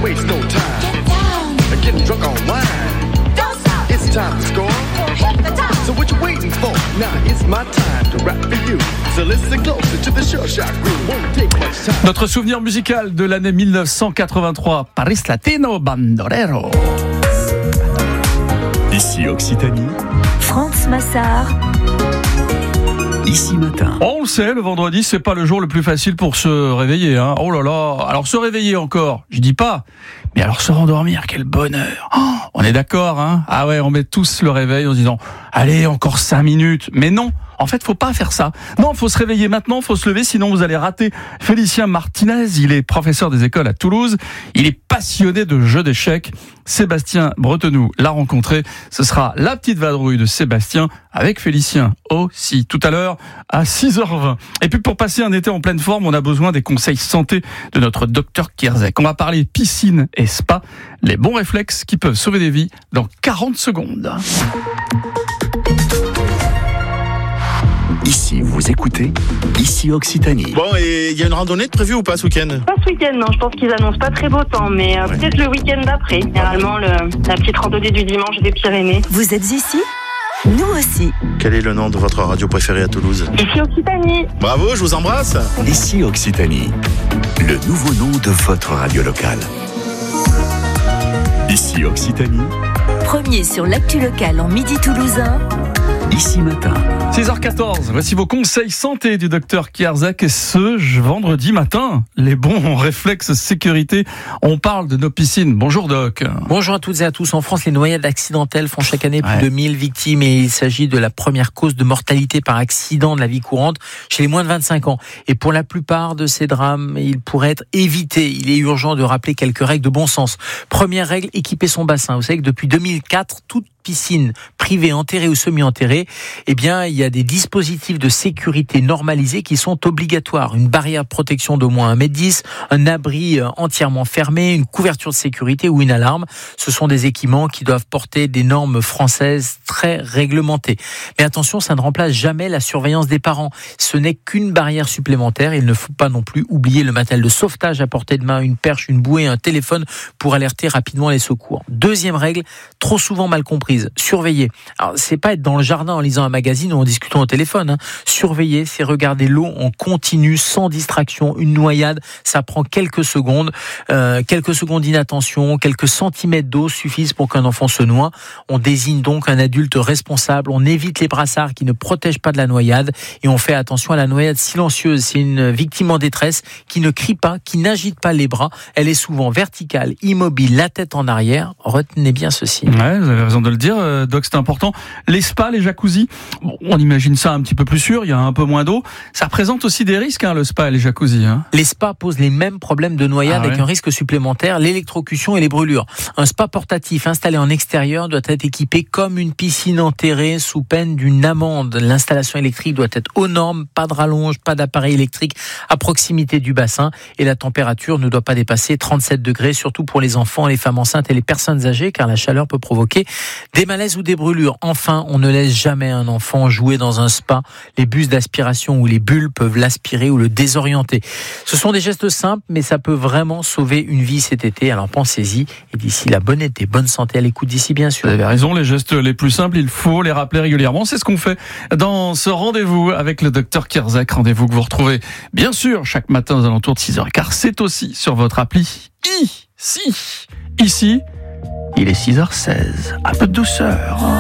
waste no time. Getting drunk on wine. It's time to score. So what you waiting for? Now it's my time to rap for you. So listen closer to the Sure Shot Groove. Won't take much time. Notre souvenir musical de l'année 1983, Paris Latino Bandolero. Ici Occitanie, France Massard. Ici Matin. On le sait, le vendredi, c'est pas le jour le plus facile pour se réveiller, hein. Oh là là. Alors se réveiller encore, je dis pas. Mais alors se rendormir, quel bonheur. Oh, on est d'accord, hein. Ah ouais, on met tous le réveil en se disant, allez, encore 5 minutes. Mais non. En fait, faut pas faire ça. Non, faut se réveiller maintenant, faut se lever, sinon vous allez rater Félicien Martinez. Il est professeur des écoles à Toulouse. Il est passionné de jeux d'échecs. Sébastien Bretenoux l'a rencontré. Ce sera la petite vadrouille de Sébastien avec Félicien aussi. Tout à l'heure, à 6h20. Et puis, pour passer un été en pleine forme, on a besoin des conseils santé de notre docteur Kierzek. On va parler piscine et spa. Les bons réflexes qui peuvent sauver des vies dans 40 secondes. Ici, vous écoutez Ici Occitanie. Bon, et il y a une randonnée de prévue ou pas ce week-end? Pas ce week-end, non. Je pense qu'ils annoncent pas très beau temps, mais peut-être le week-end d'après. Généralement, la petite randonnée du dimanche des Pyrénées. Vous êtes ici ? Nous aussi. Quel est le nom de votre radio préférée à Toulouse? Ici Occitanie. Bravo, je vous embrasse. Ici Occitanie, le nouveau nom de votre radio locale. Ici Occitanie, Premier sur l'actu locale en Midi toulousain. Ici Matin. 6h14, voici vos conseils santé du docteur Kierzek et ce vendredi matin. Les bons réflexes sécurité, on parle de nos piscines. Bonjour Doc. Bonjour à toutes et à tous. En France, les noyades accidentelles font chaque année plus de 1000 victimes et il s'agit de la première cause de mortalité par accident de la vie courante chez les moins de 25 ans. Et pour la plupart de ces drames, ils pourraient être évités. Il est urgent de rappeler quelques règles de bon sens. Première règle, équiper son bassin. Vous savez que depuis 2004, toute piscine privée, enterrée ou semi-enterrée, eh bien, il y a des dispositifs de sécurité normalisés qui sont obligatoires. Une barrière de protection d'au moins 1m10, un abri entièrement fermé, une couverture de sécurité ou une alarme. Ce sont des équipements qui doivent porter des normes françaises très réglementées. Mais attention, ça ne remplace jamais la surveillance des parents. Ce n'est qu'une barrière supplémentaire. Il ne faut pas non plus oublier le matériel de sauvetage à portée de main, une perche, une bouée, un téléphone pour alerter rapidement les secours. Deuxième règle, trop souvent mal comprise. Surveiller. Alors, c'est pas être dans le jardin en lisant un magazine ou en discutant au téléphone, hein. Surveiller, c'est regarder l'eau en continu, sans distraction. Une noyade, ça prend quelques secondes. Quelques secondes d'inattention, quelques centimètres d'eau suffisent pour qu'un enfant se noie. On désigne donc un adulte responsable. On évite les brassards qui ne protègent pas de la noyade et on fait attention à la noyade silencieuse. C'est une victime en détresse qui ne crie pas, qui n'agite pas les bras. Elle est souvent verticale, immobile, la tête en arrière. Retenez bien ceci. Ouais, vous avez raison de le dire, Doc, c'est important. Les spas, les jacuzzis, bon, on imagine ça un petit peu plus sûr, il y a un peu moins d'eau. Ça représente aussi des risques, hein, le spa et les jacuzzis. Hein. Les spas posent les mêmes problèmes de noyade avec un risque supplémentaire, l'électrocution et les brûlures. Un spa portatif installé en extérieur doit être équipé comme une piscine enterrée sous peine d'une amende. L'installation électrique doit être aux normes, pas de rallonge, pas d'appareil électrique à proximité du bassin et la température ne doit pas dépasser 37 degrés, surtout pour les enfants, les femmes enceintes et les personnes âgées car la chaleur peut provoquer des malaises ou des brûlures. Enfin, on ne laisse jamais un enfant jouer dans un spa. Les bus d'aspiration ou les bulles peuvent l'aspirer ou le désorienter. Ce sont des gestes simples, mais ça peut vraiment sauver une vie cet été. Alors pensez-y. Et d'ici là, bon été, bonne santé à l'écoute d'ici, bien sûr. Vous avez raison, les gestes les plus simples, il faut les rappeler régulièrement. C'est ce qu'on fait dans ce rendez-vous avec le docteur Kierzek. Rendez-vous que vous retrouvez, bien sûr, chaque matin aux alentours de 6h15. C'est aussi sur votre appli. Ici, il est 6h16. Un peu de douceur.